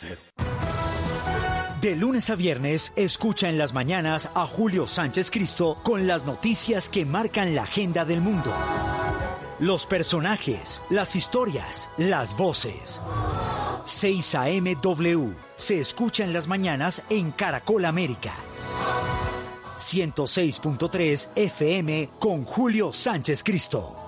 cero. De lunes a viernes, escucha en las mañanas a Julio Sánchez Cristo con las noticias que marcan la agenda del mundo. Los personajes, las historias, las voces. 6 a.m. W. Se escucha en las mañanas en Caracol América. 106.3 FM con Julio Sánchez Cristo.